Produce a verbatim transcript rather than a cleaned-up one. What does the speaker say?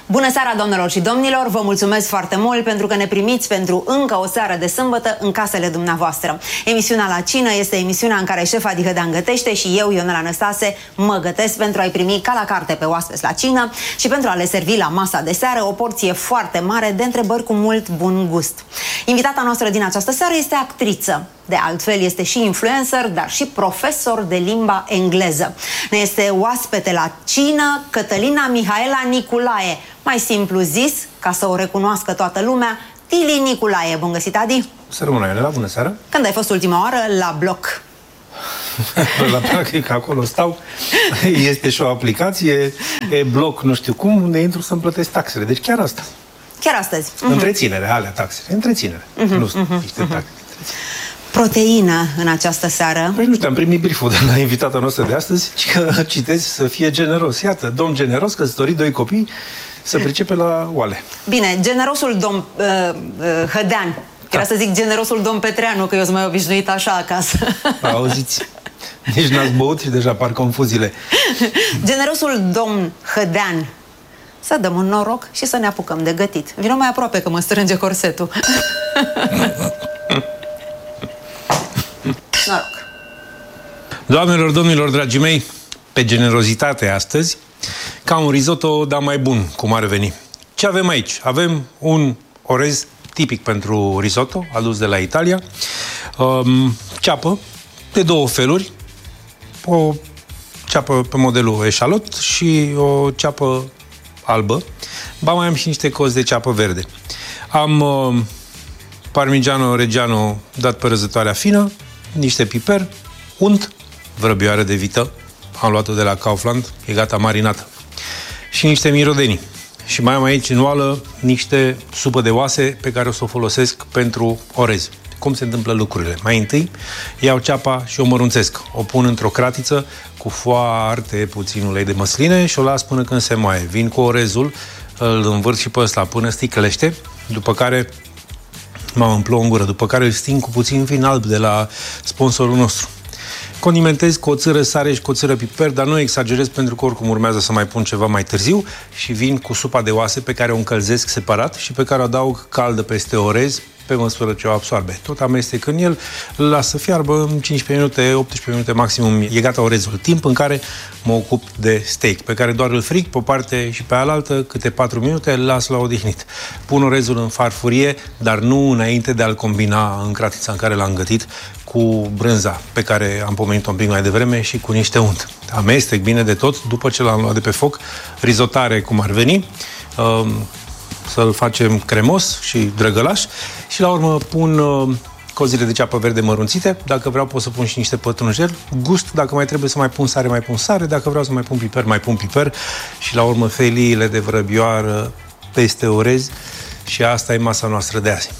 Bună seara, doamnelor și domnilor! Vă mulțumesc foarte mult pentru că ne primiți pentru încă o seară de sâmbătă în casele dumneavoastră. Emisiunea La Cină este emisiunea în care șefa Dihădean gătește și eu, Ionela Năstase, mă gătesc pentru a-i primi ca la carte pe oaspeți la cină și pentru a le servi la masa de seară o porție foarte mare de întrebări cu mult bun gust. Invitata noastră din această seară este actriță. De altfel, este și influencer, dar și profesor de limba engleză. Ne este oaspete la cină Cătălina Mihaela Niculae, mai simplu zis, ca să o recunoască toată lumea, Tili Niculae. Bun găsit, Adi! Să rămână, Ionela, bună seara! Când ai fost ultima oară la bloc? La practic, acolo stau, este și o aplicație, e bloc nu știu cum, unde intru să-mi plătesc taxele. Deci chiar asta. Chiar astăzi? Mm-hmm. Întreținere, alea taxele. Întreținere. Mm-hmm. Nu sunt mm-hmm. niște taxe. Proteină în această seară. Păi nu știu, am primit brieful de la invitata noastră de astăzi, că citesc să fie generos. Iată, domn generos, căsătorit, doi copii, să pricepe la oale. Bine, generosul domn uh, uh, Hădean. Vreau să zic generosul domn Petreanu, că eu sunt mai obișnuit așa acasă. Auziți? Nici n-ați băut și deja par confuziile. Generosul domn Hădean. Să dăm un noroc și să ne apucăm de gătit. Vino mai aproape că mă strânge corsetul. Noroc. Doamnelor, domnilor, dragii mei, pe generozitate astăzi, ca un risotto, dar mai bun, cum ar veni. Ce avem aici? Avem un orez tipic pentru risotto, adus de la Italia, um, ceapă de două feluri, o ceapă pe modelul eșalot și o ceapă albă, ba mai am și niște cozi de ceapă verde. Am uh, parmigiano reggiano dat pe răzătoarea fină, niște piper, unt, vrăbioară de vită, am luat-o de la Kaufland, e gata marinată, și niște mirodenii. Și mai am aici în oală niște supă de oase pe care o să o folosesc pentru orez. Cum se întâmplă lucrurile? Mai întâi iau ceapa și o mărunțesc. O pun într-o cratiță cu foarte puțin ulei de măsline și o las până când se moaie. Vin cu orezul, îl învârt și pe ăsta până sticlește, după care m-am împlouă în gură, după care îl sting cu puțin vin alb de la sponsorul nostru. Condimentez cu o țără sare și cu o țără piper, dar nu exagerez pentru că oricum urmează să mai pun ceva mai târziu și vin cu supa de oase pe care o încălzesc separat și pe care o adaug caldă peste orez pe măsură ce o absorbe. Tot amestec în el, îl las să fiarbă în cincisprezece minute, optsprezece minute maximum, e gata orezul. Timp în care mă ocup de steak, pe care doar îl fric pe o parte și pe alaltă, câte patru minute, îl las la odihnit. Pun orezul în farfurie, dar nu înainte de a-l combina în cratița în care l-am gătit cu brânza pe care am pomenit-o un pic mai devreme și cu niște unt. Amestec bine de tot, după ce l-am luat de pe foc, risotare cum ar veni, să-l facem cremos și drăgălaș și la urmă pun uh, cozile de ceapă verde mărunțite. Dacă vreau pot să pun și niște pătrunjel, gust, dacă mai trebuie să mai pun sare, mai pun sare, dacă vreau să mai pun piper, mai pun piper și la urmă feliile de vrăbioară peste orez și asta e masa noastră de azi.